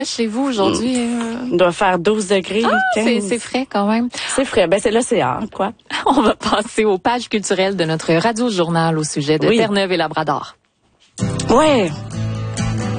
chez vous aujourd'hui? On doit faire 12 degrés. C'est frais quand même. C'est frais. Ben, c'est l'océan, quoi. On va passer aux pages culturelles de notre radio-journal au sujet de Terre-Neuve et Labrador. Ouais.